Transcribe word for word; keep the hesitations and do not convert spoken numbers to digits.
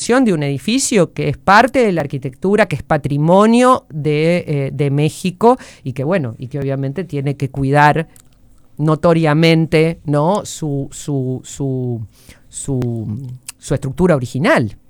construcción de un edificio que es parte de la arquitectura, que es patrimonio de, eh, de México y que, bueno, y que obviamente tiene que cuidar notoriamente, ¿no? su, su, su, su, su estructura original.